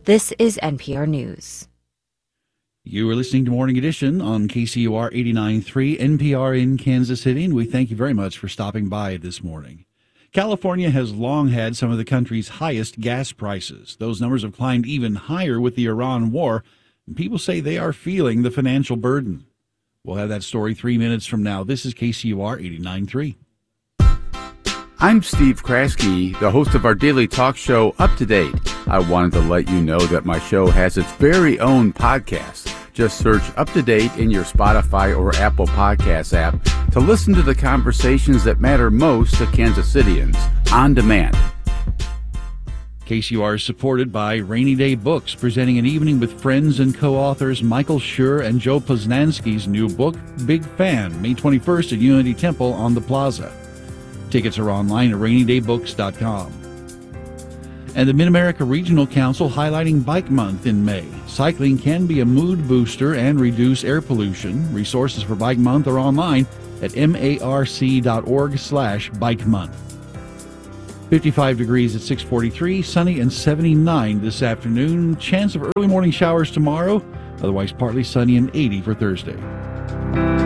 This is NPR News. You are listening to Morning Edition on KCUR 89.3 NPR in Kansas City, and we thank you very much for stopping by this morning. California has long had some of the country's highest gas prices. Those numbers have climbed even higher with the Iran war, and people say they are feeling the financial burden. We'll have that story 3 minutes from now. This is KCUR 89.3. I'm Steve Kraske, the host of our daily talk show, Up to Date. I wanted to let you know that my show has its very own podcast. Just search Up to Date in your Spotify or Apple Podcasts app to listen to the conversations that matter most to Kansas Cityans on demand. KCUR is supported by Rainy Day Books, presenting an evening with friends and co-authors Michael Schur and Joe Poznansky's new book, Big Fan, May 21st at Unity Temple on the Plaza. Tickets are online at rainydaybooks.com. And the Mid-America Regional Council highlighting Bike Month in May. Cycling can be a mood booster and reduce air pollution. Resources for Bike Month are online at marc.org/Bike Month. 55 degrees at 6:43, sunny and 79 this afternoon. Chance of early morning showers tomorrow, otherwise partly sunny and 80 for Thursday.